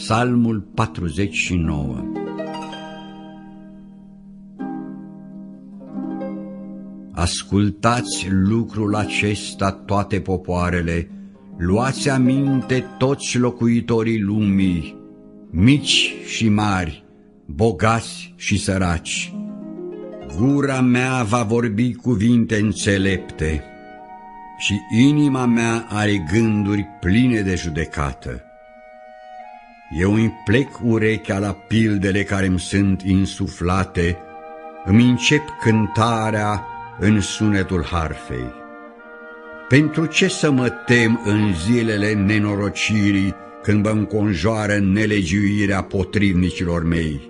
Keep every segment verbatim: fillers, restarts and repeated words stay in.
Psalmul patruzeci și nouă. Ascultați lucrul acesta, toate popoarele, luați aminte toți locuitorii lumii, mici și mari, bogați și săraci. Gura mea va vorbi cuvinte înțelepte și inima mea are gânduri pline de judecată. Eu îmi plec urechea la pildele care îmi sunt insuflate, îmi încep cântarea în sunetul harfei. Pentru ce să mă tem în zilele nenorocirii, când mă înconjoară nelegiuirea potrivnicilor mei?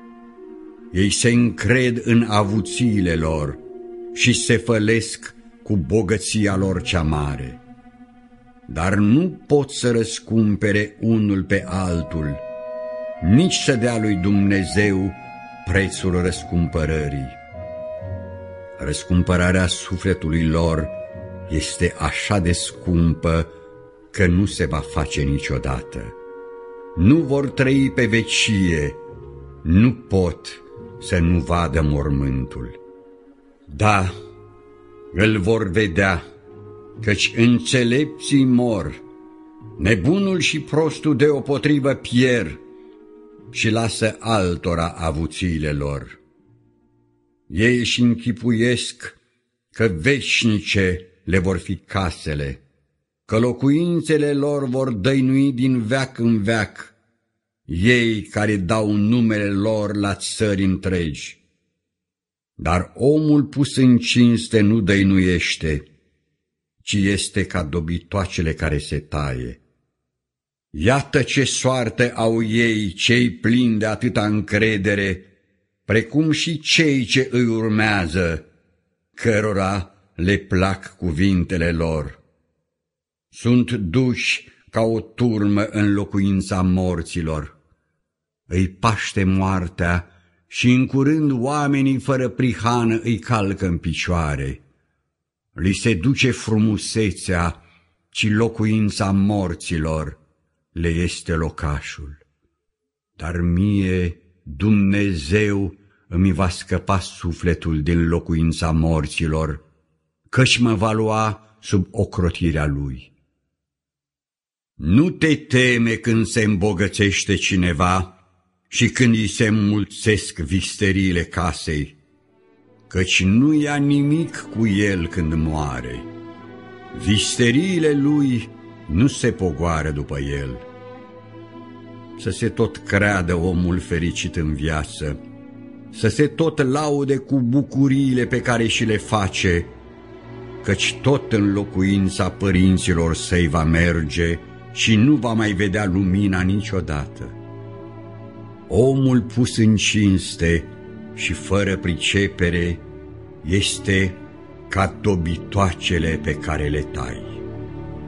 Ei se încred în avuțiile lor și se fălesc cu bogăția lor cea mare. Dar nu pot să răscumpere unul pe altul, nici să dea lui Dumnezeu prețul răscumpărării. Răscumpărarea sufletului lor este așa de scumpă că nu se va face niciodată. Nu vor trăi pe vecie, nu pot să nu vadă mormântul. Da, îl vor vedea, căci înțelepții mor, nebunul și prostul deopotrivă pierd și lasă altora avuțiile lor. Ei își închipuiesc că veșnice le vor fi casele, că locuințele lor vor dăinui din veac în veac, ei care dau numele lor la țări întregi. Dar omul pus în cinste nu dăinuiește, ci este ca dobitoacele care se taie. Iată ce soartă au ei, cei plini de atâta încredere, precum și cei ce îi urmează, cărora le plac cuvintele lor. Sunt duși ca o turmă în locuința morților. Îi paște moartea și în curând oamenii fără prihană îi calcă în picioare. Li se duce frumusețea, ci locuința morților le este locașul. Dar mie Dumnezeu îmi va scăpa sufletul din locuința morților, căci mă va lua sub ocrotirea Lui. Nu te teme când se îmbogățește cineva și când îi se înmulțesc visteriile casei, căci nu ia nimic cu el când moare. Visteriile lui nu se pogoară după el. Să se tot creadă omul fericit în viață, să se tot laude cu bucuriile pe care și le face, căci tot în locuința părinților săi va merge și nu va mai vedea lumina niciodată. Omul pus în cinste și fără pricepere este ca dobitoacele pe care le tai.